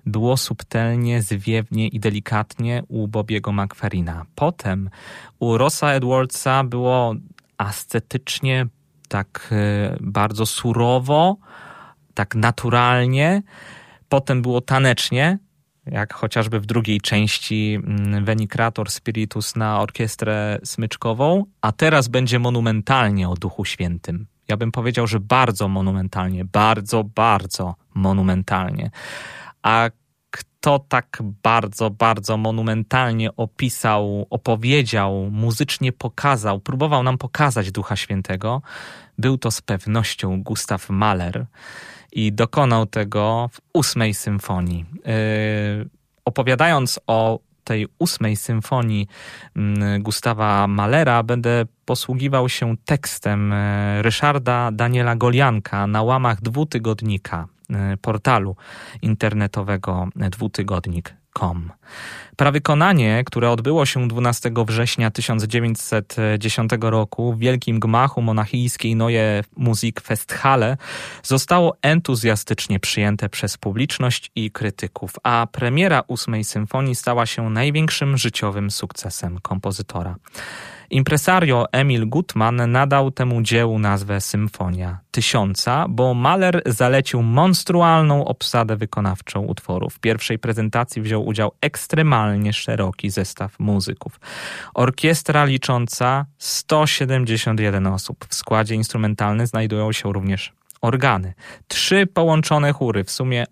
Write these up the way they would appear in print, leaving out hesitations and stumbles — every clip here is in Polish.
było subtelnie, zwiewnie i delikatnie u Bobiego McFerrina. Potem u Rossa Edwardsa było ascetycznie, tak bardzo surowo, tak naturalnie. Potem było tanecznie, jak chociażby w drugiej części Veni Creator Spiritus na orkiestrę smyczkową, a teraz będzie monumentalnie o Duchu Świętym. Ja bym powiedział, że bardzo monumentalnie, bardzo, bardzo monumentalnie. A kto tak bardzo, bardzo monumentalnie opisał, opowiedział, muzycznie pokazał, próbował nam pokazać Ducha Świętego, był to z pewnością Gustav Mahler i dokonał tego w 8 symfonii. Opowiadając o tej 8 symfonii Gustawa Mahlera będę posługiwał się tekstem Ryszarda Daniela Golianka na łamach dwutygodnika, portalu internetowego dwutygodnik.com. Prawykonanie, które odbyło się 12 września 1910 roku w wielkim gmachu monachijskiej Neue Musikfesthalle zostało entuzjastycznie przyjęte przez publiczność i krytyków, a premiera 8 symfonii stała się największym życiowym sukcesem kompozytora. Impresario Emil Gutmann nadał temu dziełu nazwę Symfonia Tysiąca, bo Mahler zalecił monstrualną obsadę wykonawczą utworu. W pierwszej prezentacji wziął udział ekstremalnie szeroki zestaw muzyków. Orkiestra licząca 171 osób. W składzie instrumentalnym znajdują się również organy, 3 połączone chóry, w sumie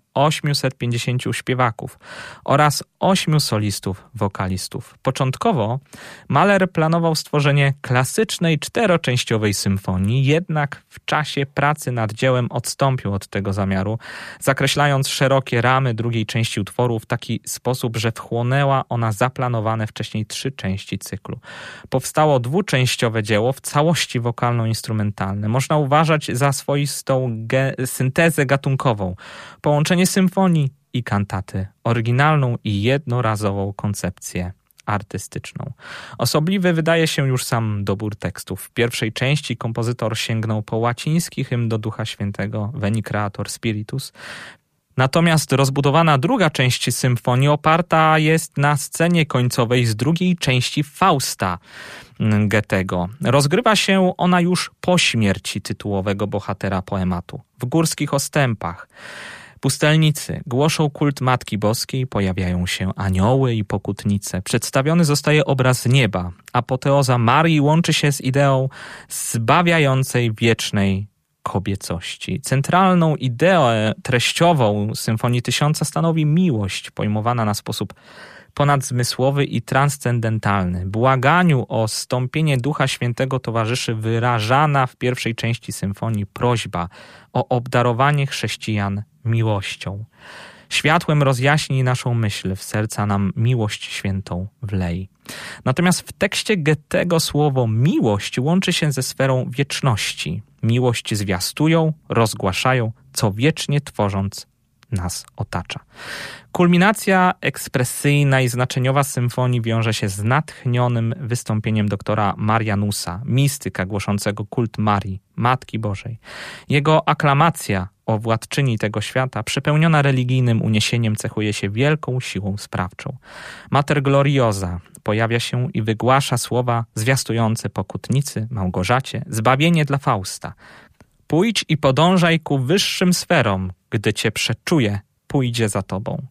850 śpiewaków oraz 8 solistów, wokalistów. Początkowo Mahler planował stworzenie klasycznej 4-częściowej symfonii, jednak w czasie pracy nad dziełem odstąpił od tego zamiaru, zakreślając szerokie ramy drugiej części utworu w taki sposób, że wchłonęła ona zaplanowane wcześniej 3 części cyklu. Powstało 2-częściowe dzieło w całości wokalno-instrumentalne. Można uważać za swoistą syntezę gatunkową, połączenie symfonii i kantaty, oryginalną i jednorazową koncepcję artystyczną. Osobliwy wydaje się już sam dobór tekstów. W pierwszej części kompozytor sięgnął po łaciński hymn do Ducha Świętego, Veni Creator Spiritus. Natomiast rozbudowana druga część symfonii oparta jest na scenie końcowej z drugiej części Fausta Goethego. Rozgrywa się ona już po śmierci tytułowego bohatera poematu. W górskich ostępach pustelnicy głoszą kult Matki Boskiej, pojawiają się anioły i pokutnice. Przedstawiony zostaje obraz nieba. Apoteoza Marii łączy się z ideą zbawiającej wiecznej kobiecości. Centralną ideę treściową Symfonii Tysiąca stanowi miłość, pojmowana na sposób ponadzmysłowy i transcendentalny. Błaganiu o zstąpienie Ducha Świętego towarzyszy wyrażana w pierwszej części symfonii prośba o obdarowanie chrześcijan miłością. Światłem rozjaśnij naszą myśl, w serca nam miłość świętą wlej. Natomiast w tekście Goethego słowo miłość łączy się ze sferą wieczności. Miłość zwiastują, rozgłaszają, co wiecznie tworząc nas otacza. Kulminacja ekspresyjna i znaczeniowa symfonii wiąże się z natchnionym wystąpieniem doktora Marianusa, mistyka głoszącego kult Marii, Matki Bożej. Jego aklamacja o władczyni tego świata, przepełniona religijnym uniesieniem, cechuje się wielką siłą sprawczą. Mater Gloriosa pojawia się i wygłasza słowa zwiastujące pokutnicy, Małgorzacie, zbawienie dla Fausta. Pójdź i podążaj ku wyższym sferom, gdy cię przeczuje, pójdzie za tobą.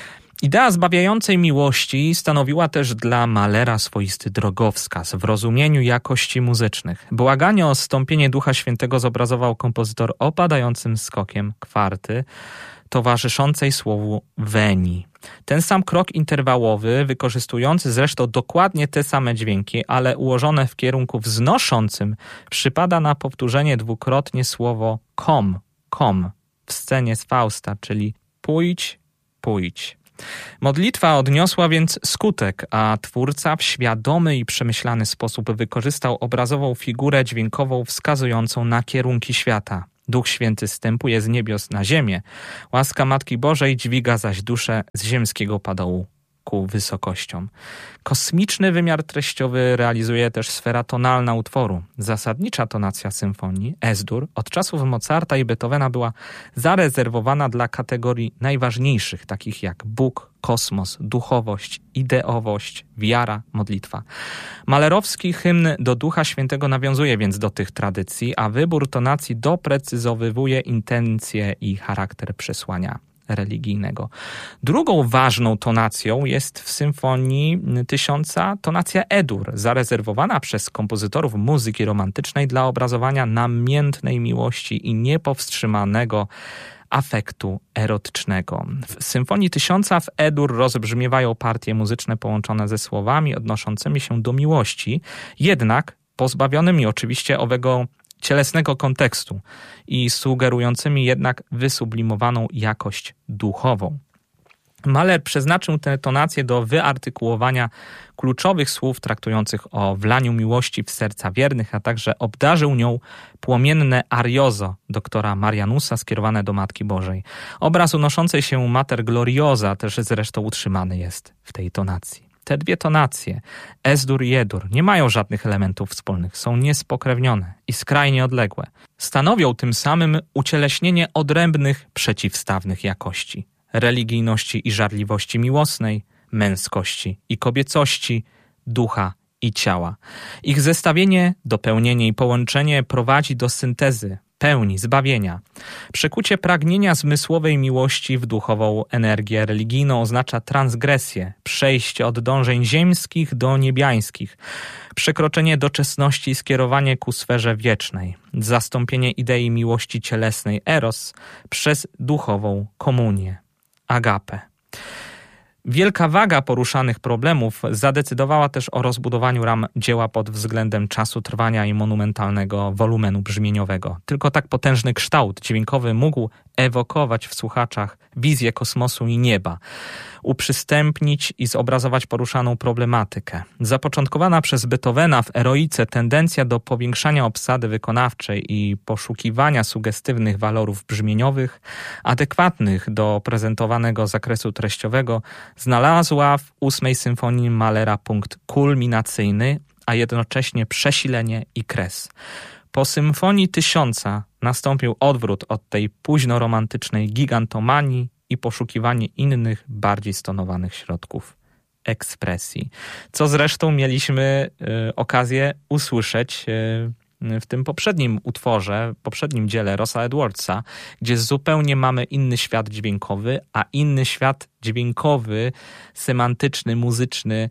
Idea zbawiającej miłości stanowiła też dla Mahlera swoisty drogowskaz w rozumieniu jakości muzycznych. Błaganie o zstąpienie Ducha Świętego zobrazował kompozytor opadającym skokiem kwarty, towarzyszącej słowu veni. Ten sam krok interwałowy, wykorzystujący zresztą dokładnie te same dźwięki, ale ułożone w kierunku wznoszącym, przypada na powtórzenie dwukrotnie słowo kom w scenie z Fausta, czyli pójdź, pójdź. Modlitwa odniosła więc skutek, a twórca w świadomy i przemyślany sposób wykorzystał obrazową figurę dźwiękową wskazującą na kierunki świata. Duch Święty zstępuje z niebios na ziemię, łaska Matki Bożej dźwiga zaś duszę z ziemskiego padołu ku wysokościom. Kosmiczny wymiar treściowy realizuje też sfera tonalna utworu. Zasadnicza tonacja symfonii, Es-dur, od czasów Mozarta i Beethovena była zarezerwowana dla kategorii najważniejszych, takich jak Bóg, kosmos, duchowość, ideowość, wiara, modlitwa. Malerowski hymn do Ducha Świętego nawiązuje więc do tych tradycji, a wybór tonacji doprecyzowywuje intencje i charakter przesłania religijnego. Drugą ważną tonacją jest w Symfonii 1000 tonacja E-dur, zarezerwowana przez kompozytorów muzyki romantycznej dla obrazowania namiętnej miłości i niepowstrzymanego afektu erotycznego. W Symfonii 1000 w E-dur rozbrzmiewają partie muzyczne połączone ze słowami odnoszącymi się do miłości, jednak pozbawionymi oczywiście owego cielesnego kontekstu i sugerującymi jednak wysublimowaną jakość duchową. Mahler przeznaczył tę tonację do wyartykułowania kluczowych słów traktujących o wlaniu miłości w serca wiernych, a także obdarzył nią płomienne ariozo doktora Marianusa skierowane do Matki Bożej. Obraz unoszącej się Mater Gloriosa też zresztą utrzymany jest w tej tonacji. Te dwie tonacje, Es-dur i E-dur, nie mają żadnych elementów wspólnych, są niespokrewnione i skrajnie odległe. Stanowią tym samym ucieleśnienie odrębnych, przeciwstawnych jakości. Religijności i żarliwości miłosnej, męskości i kobiecości, ducha i ciała. Ich zestawienie, dopełnienie i połączenie prowadzi do syntezy, pełni, zbawienia. Przekucie pragnienia zmysłowej miłości w duchową energię religijną oznacza transgresję, przejście od dążeń ziemskich do niebiańskich, przekroczenie doczesności i skierowanie ku sferze wiecznej, zastąpienie idei miłości cielesnej eros przez duchową komunię, agape. Wielka waga poruszanych problemów zadecydowała też o rozbudowaniu ram dzieła pod względem czasu trwania i monumentalnego wolumenu brzmieniowego. Tylko tak potężny kształt dźwiękowy mógł ewokować w słuchaczach wizję kosmosu i nieba, uprzystępnić i zobrazować poruszaną problematykę. Zapoczątkowana przez Beethovena w Eroice tendencja do powiększania obsady wykonawczej i poszukiwania sugestywnych walorów brzmieniowych, adekwatnych do prezentowanego zakresu treściowego, znalazła w 8 symfonii Mahlera punkt kulminacyjny, a jednocześnie przesilenie i kres. Po Symfonii 1000 nastąpił odwrót od tej późnoromantycznej gigantomanii i poszukiwanie innych, bardziej stonowanych środków ekspresji. Co zresztą mieliśmy okazję usłyszeć w tym poprzednim utworze, poprzednim dziele Rossa Edwardsa, gdzie zupełnie mamy inny świat dźwiękowy, a inny świat dźwiękowy, semantyczny, muzyczny,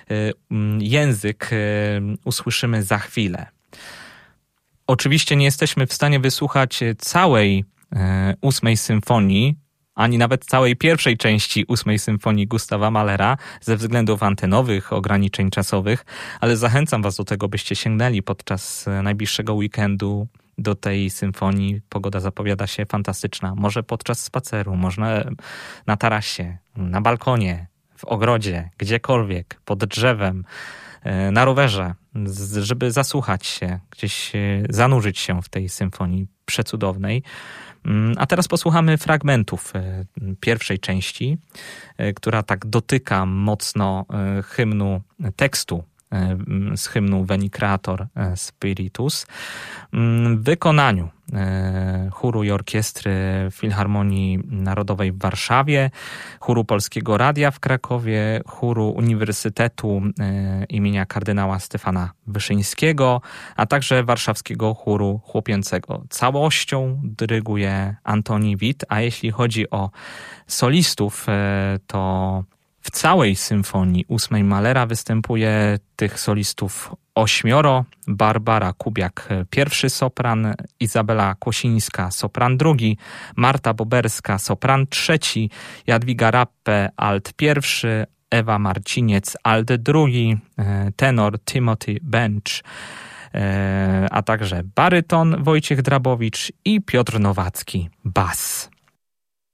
język usłyszymy za chwilę. Oczywiście nie jesteśmy w stanie wysłuchać całej 8 symfonii, ani nawet całej pierwszej części 8 symfonii Gustawa Mahlera ze względów antenowych, ograniczeń czasowych, ale zachęcam was do tego, byście sięgnęli podczas najbliższego weekendu do tej symfonii. Pogoda zapowiada się fantastyczna. Może podczas spaceru, może na tarasie, na balkonie, w ogrodzie, gdziekolwiek, pod drzewem, na rowerze, żeby zasłuchać się, gdzieś zanurzyć się w tej symfonii przecudownej. A teraz posłuchamy fragmentów pierwszej części, która tak dotyka mocno hymnu, tekstu z hymnu Veni Creator Spiritus w wykonaniu chóru i orkiestry Filharmonii Narodowej w Warszawie, chóru Polskiego Radia w Krakowie, chóru Uniwersytetu imienia kardynała Stefana Wyszyńskiego, a także warszawskiego chóru chłopięcego. Całością dyryguje Antoni Wit, a jeśli chodzi o solistów, to w całej symfonii 8 Mahlera występuje tych solistów 8. Barbara Kubiak pierwszy sopran, Izabela Kłosińska sopran drugi, Marta Boberska sopran trzeci, Jadwiga Rappe alt pierwszy, Ewa Marciniec alt drugi, tenor Timothy Bench, a także baryton Wojciech Drabowicz i Piotr Nowacki bas.